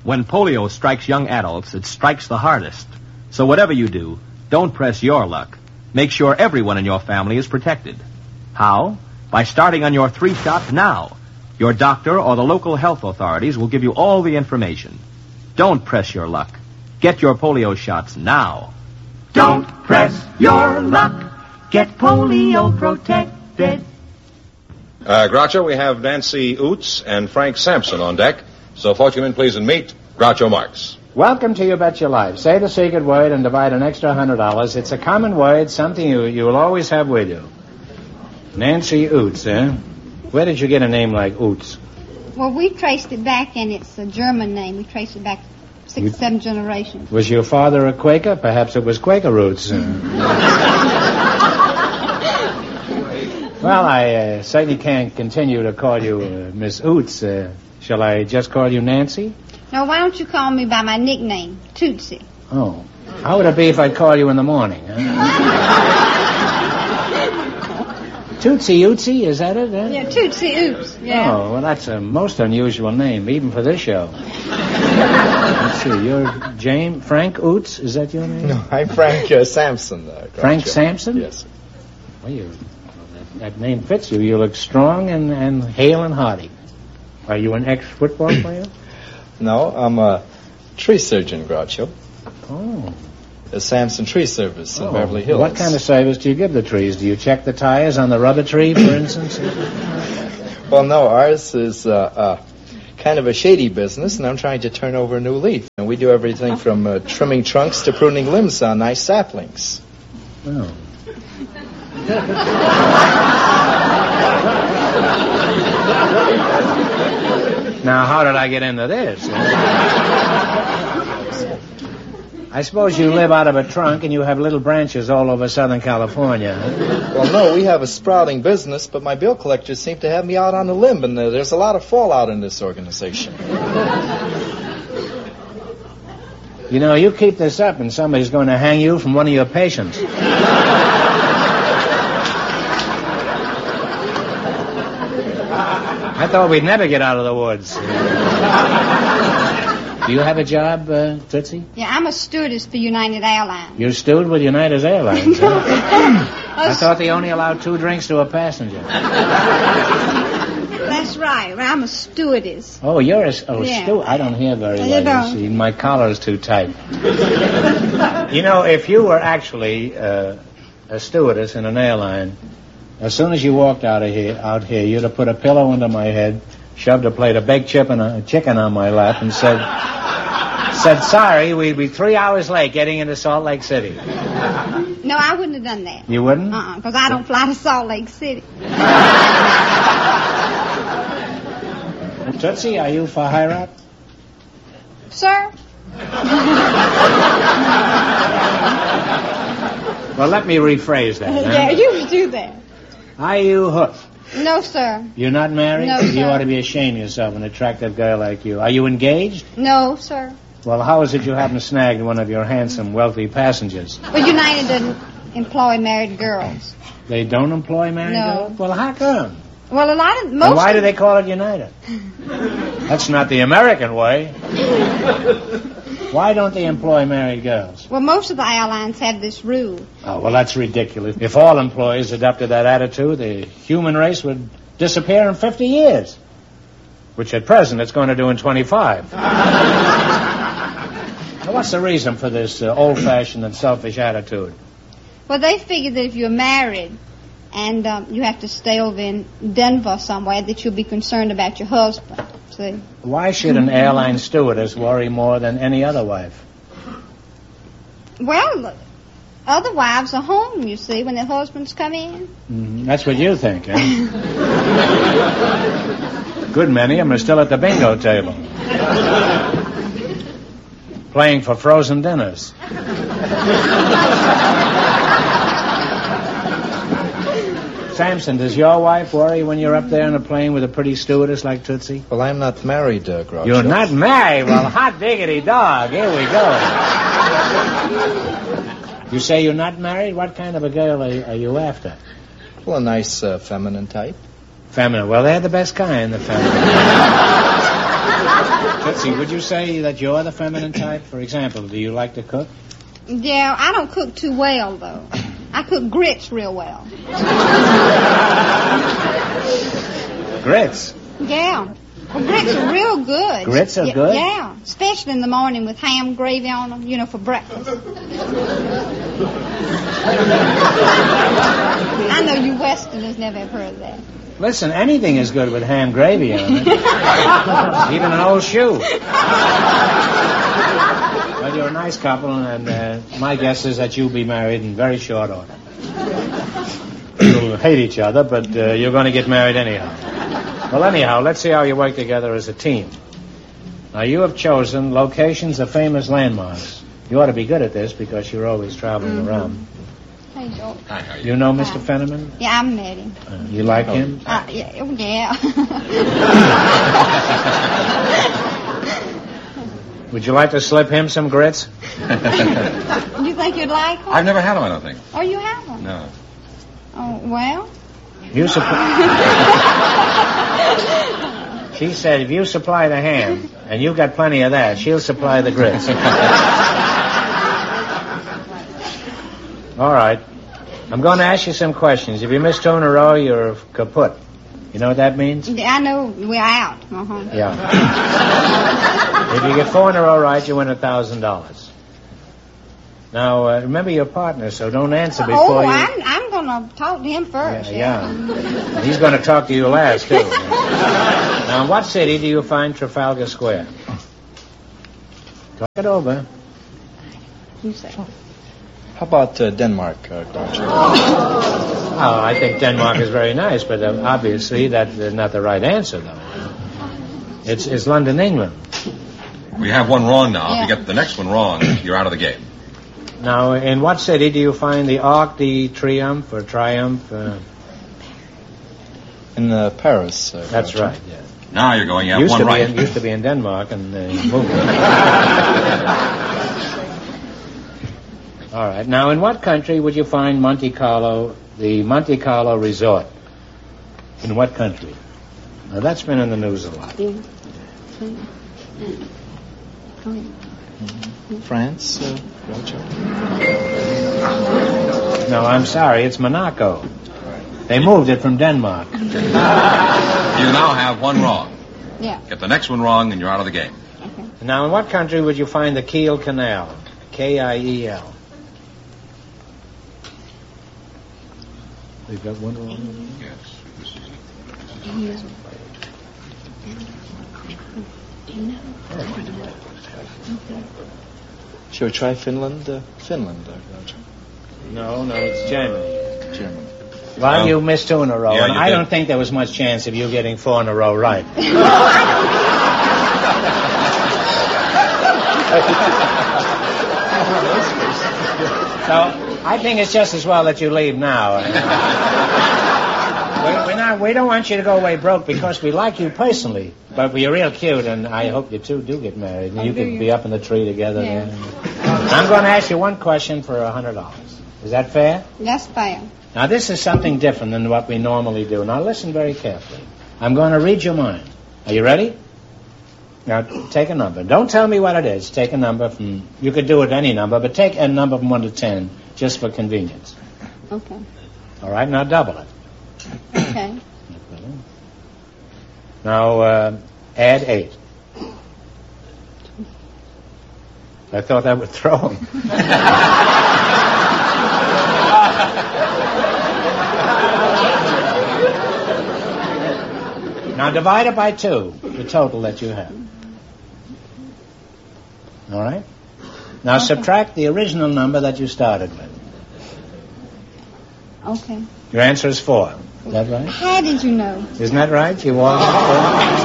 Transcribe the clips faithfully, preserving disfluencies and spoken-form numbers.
When polio strikes young adults, it strikes the hardest. So whatever you do, don't press your luck. Make sure everyone in your family is protected. How? By starting on your three shots now. Your doctor or the local health authorities will give you all the information. Don't press your luck. Get your polio shots now. Don't press your luck. Get polio protected. Uh, Groucho, we have Nancy Oots and Frank Sampson on deck. So, Fortuneman, please and meet Groucho Marx. Welcome to You Bet Your Life. Say the secret word and divide an extra one hundred dollars. It's a common word, something you, you will always have with you. Nancy Oots, eh? Where did you get a name like Oots? Well, we traced it back, and it's a German name. We traced it back six, you, seven generations. Was your father a Quaker? Perhaps it was Quaker roots. Eh? Well, I uh, certainly can't continue to call you uh, Miss Oots. Uh, shall I just call you Nancy? No, why don't you call me by my nickname, Tootsie? Oh. How would it be if I'd call you in the morning? Huh? Tootsie Ootsie, is that it? Eh? Yeah, Tootsie Oots, yeah. Oh, well, that's a most unusual name, even for this show. Let's see, you're James Frank Oots, is that your name? No, I'm Frank uh, Sampson. Uh, Frank Sampson? Yes. Well, you, well that, that name fits you. You look strong and, and hale and hearty. Are you an ex-football player? No, I'm a tree surgeon, Groucho. Oh. The Sampson Tree Service in oh. Beverly Hills. What kind of service do you give the trees? Do you check the tires on the rubber tree, for instance? Well, no, ours is uh, uh, kind of a shady business, and I'm trying to turn over a new leaf. And we do everything from uh, trimming trunks to pruning limbs on nice saplings. Oh. Now, how did I get into this? I suppose you live out of a trunk and you have little branches all over Southern California. Huh? Well, no, we have a sprouting business, but my bill collectors seem to have me out on a limb, and uh, there's a lot of fallout in this organization. You know, you keep this up and somebody's going to hang you from one of your patients. I thought we'd never get out of the woods. Do you have a job, uh, Tootsie? Yeah, I'm a stewardess for United Airlines. You're steward with United Airlines, huh? I thought they only allowed two drinks to a passenger. That's right. I'm a stewardess. Oh, you're a oh, yeah. steward. I don't hear very You well. don't. You see, my collar is too tight. You know, if you were actually uh, a stewardess in an airline, as soon as you walked out of here, out here, you'd have put a pillow under my head, shoved a plate of baked chicken, a chicken on my lap, and said, said, sorry, we'd be three hours late getting into Salt Lake City. No, I wouldn't have done that. You wouldn't? Uh-uh, because I don't fly to Salt Lake City. Tootsie, are you for Hirat? Sir? Well, let me rephrase that. Huh? Yeah, you do that. Are you hooked? No, sir. You're not married? No, You sir. ought to be ashamed of yourself, an attractive girl like you. Are you engaged? No, sir. Well, how is it you happen to snag one of your handsome, wealthy passengers? Well, United doesn't employ married girls. They don't employ married No. girls? Well, how come? Well, a lot of... most. And why of, do they call it United? That's not the American way. Why don't they employ married girls? Well, most of the airlines have this rule. Oh, well, that's ridiculous. If all employees adopted that attitude, the human race would disappear in fifty years. Which at present it's going to do in twenty-five. Now, what's the reason for this uh, old-fashioned and selfish attitude? Well, they figure that if you're married and um, you have to stay over in Denver somewhere, that you'll be concerned about your husband. See? Why should an airline stewardess worry more than any other wife? Well, other wives are home, you see, when their husbands come in. Mm-hmm. That's what you think, eh? Good many of them are still at the bingo table. Playing for frozen dinners. Sampson, does your wife worry when you're up there on a plane with a pretty stewardess like Tootsie? Well, I'm not married, uh, Groucho. You're not married? Well, hot diggity dog. Here we go. You say you're not married? What kind of a girl are, are you after? Well, a nice uh, feminine type. Feminine. Well, they're the best kind, the feminine. let's see. Would you say that you're the feminine type? For example, do you like to cook? Yeah, I don't cook too well, though. I cook grits real well. Grits? Yeah. Well, grits are real good. Grits are Y- good? Yeah, especially in the morning with ham gravy on them, you know, for breakfast. I know you Westerners never have heard of that. Listen, anything is good with ham gravy on it. Even an old shoe. Well, you're a nice couple, and uh, my guess is that you'll be married in very short order. You'll hate each other, but uh, you're going to get married anyhow. Well, anyhow, let's see how you work together as a team. Now, you have chosen locations of famous landmarks. You ought to be good at this because you're always traveling Mm-hmm. around. Hey, George. Hi, how are you? You know Mister Hi. Fenneman? Yeah, I met him. Uh, you like him? Uh, yeah, oh, yeah. Would you like to slip him some grits? You think you'd like him? I've never had them, I don't think. Oh, you have one? No. Oh, well. You supply. She said if you supply the ham, and you've got plenty of that, she'll supply the grits. All right. I'm going to ask you some questions. If you miss two in a row, you're kaput. You know what that means? I know we're out. Uh-huh. Yeah. If you get four in a row right, you win a thousand dollars. Now, uh, remember your partner, so don't answer before Oh, you... I'm, I'm going to talk to him first. Yeah, yeah. He's going to talk to you last, too. Now, in what city do you find Trafalgar Square? Talk it over. You say. How about uh, Denmark, uh, Groucho? Oh, I think Denmark is very nice, but uh, obviously that's uh, not the right answer, though. It's, it's London, England. We have one wrong now. Yeah. If you get the next one wrong, you're out of the game. Now, in what city do you find the Arc de Triomphe or Triumph? Uh, In uh, Paris. Uh, that's Groucho. right, yeah. Now you're going. You have Used one to, be right. in, used to be in Denmark and uh, moved. All right. Now, in what country would you find Monte Carlo, the Monte Carlo Resort? In what country? Now, that's been in the news a lot. France, uh, Groucho? No, I'm sorry. It's Monaco. They moved it from Denmark. You now have one wrong. Yeah. Get the next one wrong, and you're out of the game. Okay. Now, in what country would you find the Kiel Canal? K I E L. We've got one wrong. Yes. Shall we try Finland? Uh, Finland, uh, Groucho. No, no, it's Germany. Germany. Well, Well, you missed two in a row, yeah, and you I did. don't think there was much chance of you getting four in a row right. So, I think it's just as well that you leave now. we, we're not, we don't want you to go away broke because we like you personally, but we're real cute, and I hope you two do get married, and Oh, you do can you? be up in the tree together. Yeah. There. I'm going to ask you one question for a hundred dollars. Is that fair? That's fair. Now, this is something different than what we normally do. Now, listen very carefully. I'm going to read your mind. Are you ready? Now, take a number. Don't tell me what it is. Take a number from... You could do it any number, but take a number from one to ten, just for convenience. Okay. All right? Now, double it. Okay. Now, uh, add eight. I thought that would throw him. Now divide it by two, the total that you have. All right? Now Okay. subtract the original number that you started with. Okay. Your answer is four. Is that right? How did you know? Isn't that right? You walked it four?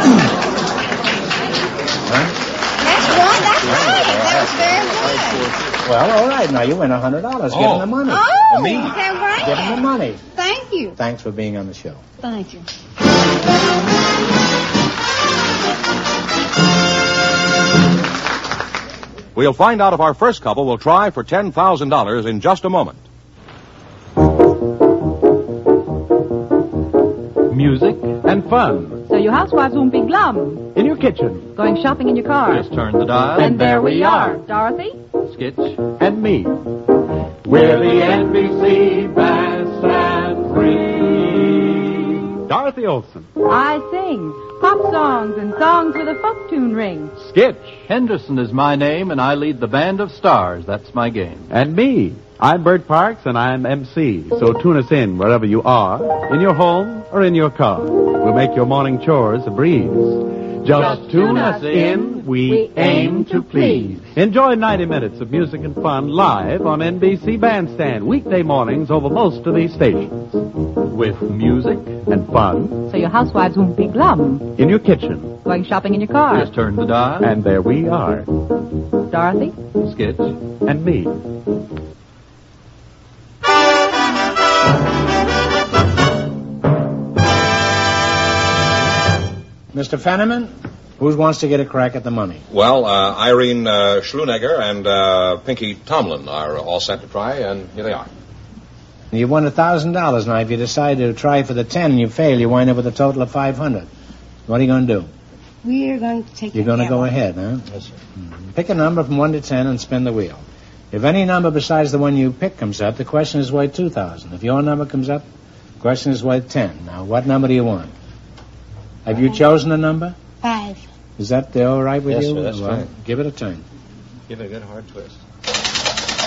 Huh? That's one. That's right. That was very good. Well, all right. Now you win a hundred dollars. Give him Oh. the money. Oh, Me. okay, great. Give him the money. Thank you. Thanks for being on the show. Thank you. We'll find out if our first couple will try for ten thousand dollars in just a moment. music and fun. So your housewives won't be glum. In your kitchen. Going shopping in your car. Just turn the dial. And there we are. Dorothy? Skitch. And me. We're the N B C Bandstand Three. Dorothy Olson. I sing pop songs and songs with a folk tune ring. Skitch. Henderson is my name, and I lead the Band of Stars. That's my game. And me. I'm Bert Parks, and I'm M C. So tune us in wherever you are, in your home or in your car. We'll make your morning chores a breeze. Just, Just tune us in. We, we aim to please. Enjoy ninety minutes of music and fun live on N B C Bandstand, weekday mornings over most of these stations. With music and fun. So your housewives won't be glum. In your kitchen. Going shopping in your car. Just turn the dial. And there we are. Dorothy? Skitch. And me. Mister Fenneman, who wants to get a crack at the money? Well, uh, Irene uh, Schlunegger and uh, Pinky Tomlin are all set to try, and here they are. You won a thousand dollars. Now, if you decide to try for the ten and you fail, you wind up with a total of five hundred. What are you going to do? We're going to take. You're going to go one. ahead, huh? Yes, sir. Mm-hmm. Pick a number from one to ten and spin the wheel. If any number besides the one you pick comes up, the question is worth two thousand. If your number comes up, the question is worth ten. Now, what number do you want? Have you chosen a number? Five. Is that all right with yes, you? Sir, that's well, fine. Give it a turn. Give it a good hard twist.